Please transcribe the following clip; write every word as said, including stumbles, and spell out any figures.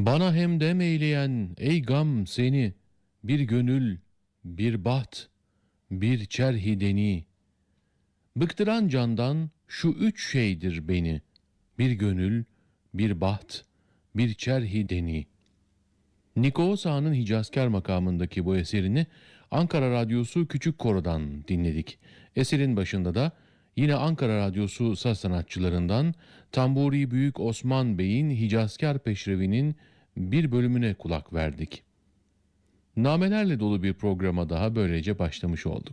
Bana hemdem eyleyen ey gam seni, bir gönül, bir baht, bir çerhi deni. Bıktıran candan şu üç şeydir beni, bir gönül, bir baht, bir çerhi deni. Niko Osa'nın Hicazkar makamındaki bu eserini Ankara Radyosu Küçük Koro'dan dinledik. Eserin başında da yine Ankara Radyosu saz sanatçılarından Tamburi Büyük Osman Bey'in Hicazkar Peşrevi'nin bir bölümüne kulak verdik. Namelerle dolu bir programa daha böylece başlamış olduk.